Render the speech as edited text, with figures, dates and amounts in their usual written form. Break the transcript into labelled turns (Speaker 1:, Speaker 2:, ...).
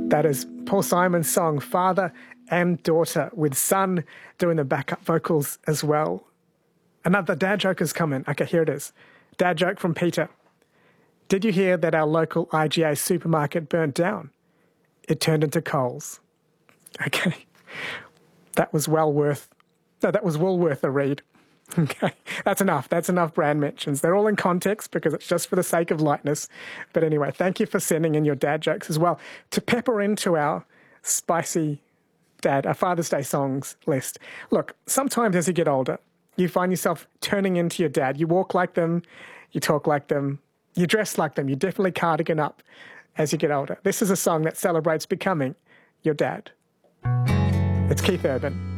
Speaker 1: That is Paul Simon's song, Father and Daughter, with Son doing the backup vocals as well. Another dad joke is coming. Okay, here it is. Dad joke from Peter. Did you hear that our local IGA supermarket burnt down? It turned into Coles. Okay. That was Woolworth a read. Okay, that's enough. That's enough brand mentions. They're all in context because it's just for the sake of lightness. But anyway, thank you for sending in your dad jokes as well to pepper into our spicy our Father's Day songs list. Look, sometimes as you get older, you find yourself turning into your dad. You walk like them, you talk like them, you dress like them. You definitely cardigan up as you get older. This is a song that celebrates becoming your dad. It's Keith Urban.